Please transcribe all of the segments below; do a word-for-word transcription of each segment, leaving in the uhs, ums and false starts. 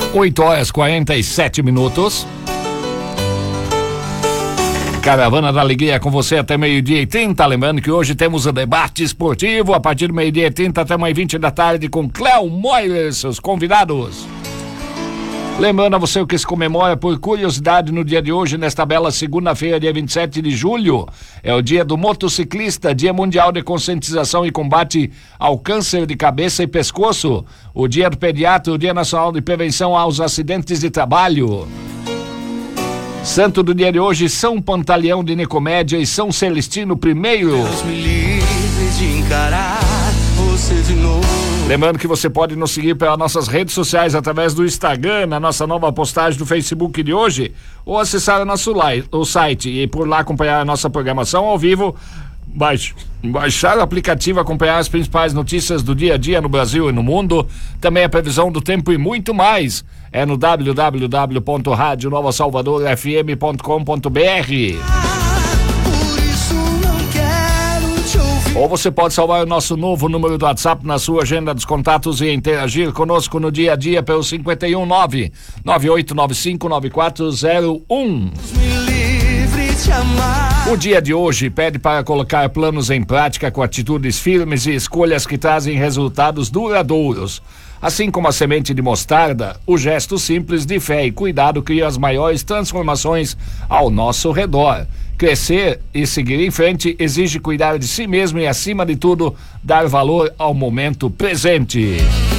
oito horas e quarenta e sete minutos. Caravana da Alegria com você até meio-dia e trinta. Lembrando que hoje temos o debate esportivo a partir do meio-dia e trinta até mais vinte da tarde com Cléo Moyer, seus convidados. Lembrando a você o que se comemora por curiosidade no dia de hoje, nesta bela segunda-feira, dia vinte e sete de julho. É o dia do motociclista, dia mundial de conscientização e combate ao câncer de cabeça e pescoço. O dia do pediatra, o dia nacional de prevenção aos acidentes de trabalho. Santo do dia de hoje, São Pantaleão de Nicomédia e São Celestino primeiro. Deus me livre de encarar você de novo. Lembrando que você pode nos seguir pelas nossas redes sociais através do Instagram, na nossa nova postagem do Facebook de hoje, ou acessar o nosso live, o site e por lá acompanhar a nossa programação ao vivo. Baixe, baixar o aplicativo, acompanhar as principais notícias do dia a dia no Brasil e no mundo, também a previsão do tempo e muito mais. É no w w w ponto rádio nova salvador f m ponto com ponto b r. Ou você pode salvar o nosso novo número do WhatsApp na sua agenda dos contatos e interagir conosco no dia a dia pelo cinco um nove, nove oito nove cinco, nove quatro zero um. O dia de hoje pede para colocar planos em prática com atitudes firmes e escolhas que trazem resultados duradouros. Assim como a semente de mostarda, o gesto simples de fé e cuidado cria as maiores transformações ao nosso redor. Crescer e seguir em frente exige cuidar de si mesmo e, acima de tudo, dar valor ao momento presente.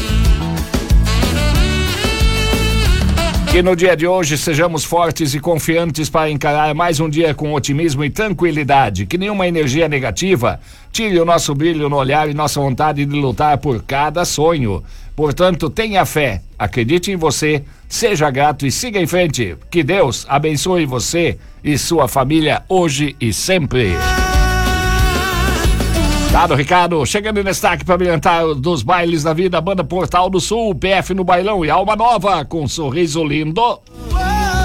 Que no dia de hoje sejamos fortes e confiantes para encarar mais um dia com otimismo e tranquilidade. Que nenhuma energia negativa tire o nosso brilho no olhar e nossa vontade de lutar por cada sonho. Portanto, tenha fé, acredite em você, seja grato e siga em frente. Que Deus abençoe você e sua família hoje e sempre. Dado Ricardo, chegando em destaque para brilhantar dos bailes da vida, banda Portal do Sul, P F no bailão e Alma Nova com um sorriso lindo.